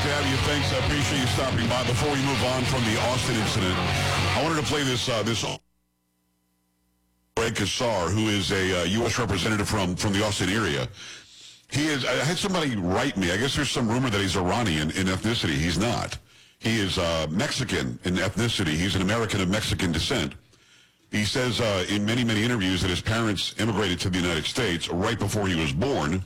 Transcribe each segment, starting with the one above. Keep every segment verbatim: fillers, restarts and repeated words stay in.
to have you. Thanks. I appreciate you stopping by. Before we move on from the Austin incident, I wanted to play this uh, this Greg Casar, who is a uh, U S representative from, from the Austin area. He is. I had somebody write me. I guess there's some rumor that he's Iranian in ethnicity. He's not. He is uh, Mexican in ethnicity. He's an American of Mexican descent. He says uh, in many, many interviews that his parents immigrated to the United States right before he was born.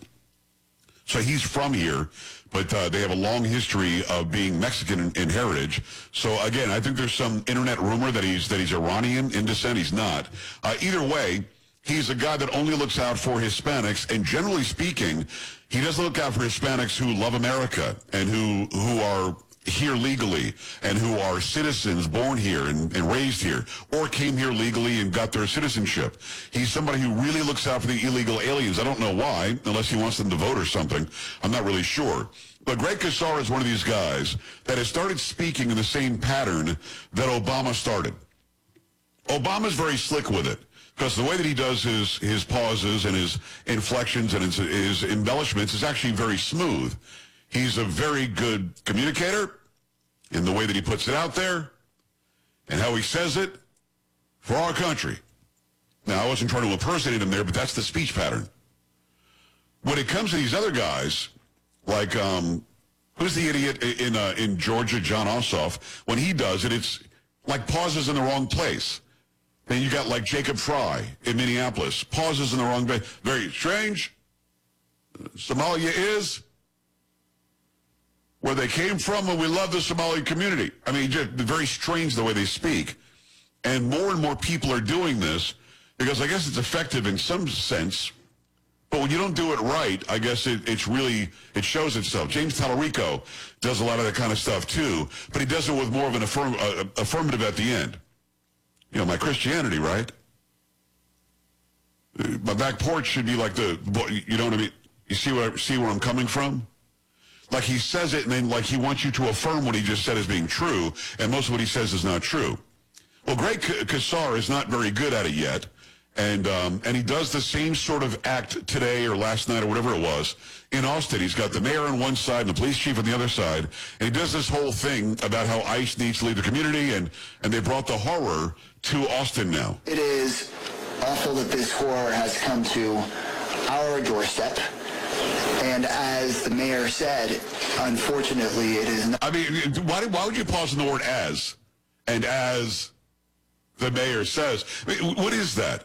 So he's from here, but uh, they have a long history of being Mexican in, in heritage. So again, I think there's some internet rumor that he's that he's Iranian in descent. He's not. Uh, either way, he's a guy that only looks out for Hispanics, and generally speaking, he doesn't look out for Hispanics who love America and who who are here legally and who are citizens born here and, and raised here or came here legally and got their citizenship. He's somebody who really looks out for the illegal aliens. I don't know why, unless he wants them to vote or something. I'm not really sure. But Greg Casar is one of these guys that has started speaking in the same pattern that Obama started. Obama's very slick with it, because the way that he does his, his pauses and his inflections and his, his embellishments is actually very smooth. He's a very good communicator in the way that he puts it out there and how he says it for our country. Now, I wasn't trying to impersonate him there, but that's the speech pattern. When it comes to these other guys, like, um, who's the idiot in uh, in Georgia, John Ossoff, when he does it, it's like pauses in the wrong place. Then you got like Jacob Fry in Minneapolis, pauses in the wrong place. Very strange. Somalia is where they came from, and we love the Somali community. I mean, just very strange the way they speak. And more and more people are doing this because I guess it's effective in some sense. But when you don't do it right, I guess it, it's really, it shows itself. James Tallarico does a lot of that kind of stuff too, but he does it with more of an affirm, uh, affirmative at the end. You know, my Christianity, right? My back porch should be like the, you know what I mean? You see where, see where I'm coming from? Like he says it, and then like he wants you to affirm what he just said as being true, and most of what he says is not true. Well, Greg Casar is not very good at it yet, and um, and he does the same sort of act today or last night or whatever it was in Austin. He's got the mayor on one side and the police chief on the other side, and he does this whole thing about how ICE needs to leave the community, and, and they brought the horror to Austin now. It is awful that this horror has come to our doorstep. And as the mayor said, unfortunately, it is not. I mean, why, why would you pause on the word as? And as the mayor says. I mean, what is that?